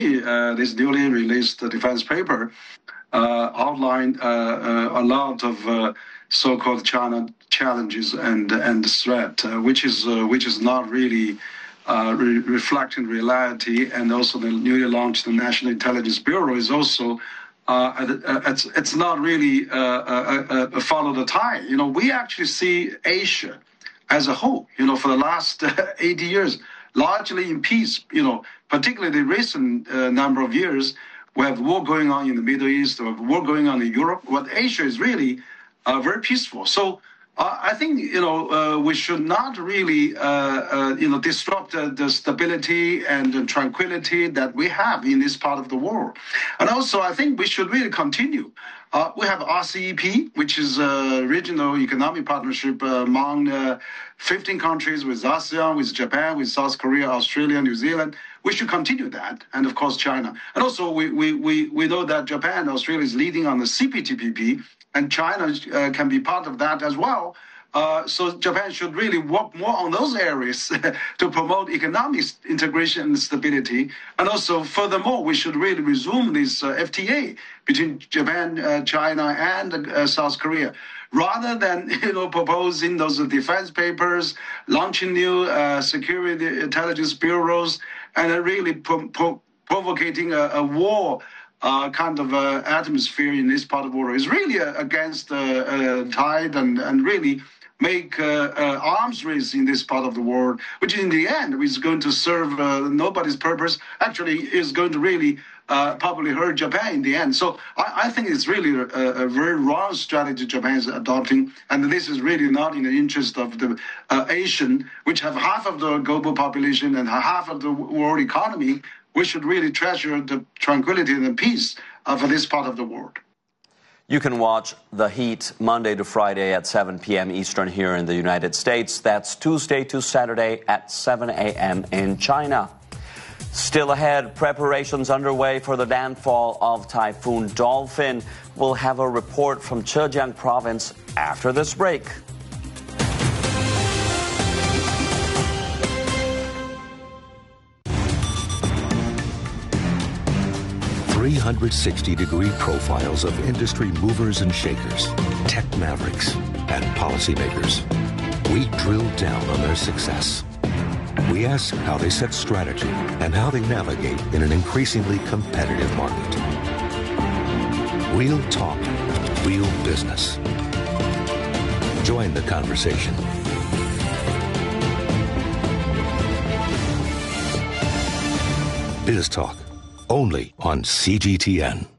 this newly released defense paper outlined a lot of so-called China challenges and threat, which is not really reflecting reality. And also the newly launched National Intelligence Bureau is also it's not really follow the tide. We actually see Asia as a whole, for the last 80 years, largely in peace, particularly the recent number of years. We have war going on in the Middle East, we have war going on in Europe. But Asia is really very peaceful. So I think, we should not really, disrupt the stability and the tranquility that we have in this part of the world. And also, I think we should really continue. We have RCEP, which is a regional economic partnership among 15 countries with ASEAN, with Japan, with South Korea, Australia, New Zealand. We should continue that, and of course China. And also we know that Japan and Australia is leading on the CPTPP, and China can be part of that as well. So Japan should really work more on those areas to promote economic integration and stability. And also, furthermore, we should really resume this FTA between Japan, China, and South Korea, rather than proposing those defense papers, launching new security intelligence bureaus, and really provocating a war kind of atmosphere in this part of the world. Is really against the tide and really make arms race in this part of the world, which in the end is going to serve nobody's purpose. Actually, is going to really probably hurt Japan in the end. So I think it's really a very wrong strategy Japan is adopting, and this is really not in the interest of the Asian, which have half of the global population and half of the world economy. We should really treasure the tranquility and the peace for this part of the world. You can watch The Heat Monday to Friday at 7 p.m. Eastern here in the United States. That's Tuesday to Saturday at 7 a.m. in China. Still ahead, preparations underway for the landfall of Typhoon Dolphin. We'll have a report from Zhejiang province after this break. 360-degree profiles of industry movers and shakers, tech mavericks, and policymakers. We drill down on their success. We ask how they set strategy and how they navigate in an increasingly competitive market. Real talk, real business. Join the conversation. Biz Talk, only on CGTN.